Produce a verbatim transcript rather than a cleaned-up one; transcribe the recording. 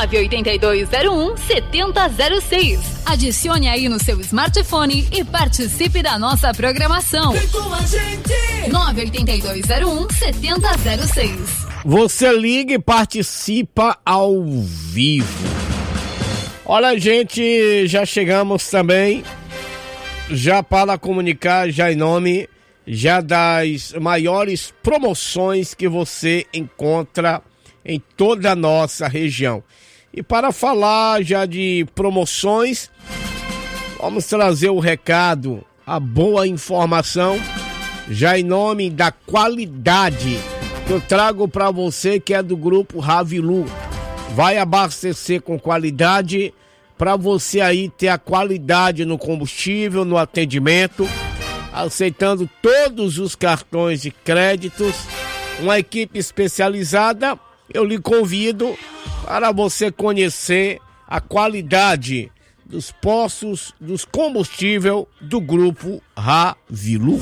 nove oito dois zero um sete zero zero seis. Adicione aí no seu smartphone e participe da nossa programação. Vem com a gente! nove oito dois zero um sete zero zero seis. Você liga e participa ao vivo. Olha, gente, já chegamos também, já para comunicar, já em nome, já das maiores promoções que você encontra em toda a nossa região. E para falar já de promoções, vamos trazer o recado, a boa informação, já em nome da qualidade que eu trago para você, que é do grupo Ravilu. Vai abastecer com qualidade para você aí ter a qualidade no combustível, no atendimento, aceitando todos os cartões de créditos, uma equipe especializada. Eu lhe convido para você conhecer a qualidade dos postos, dos combustíveis do grupo Ravilu.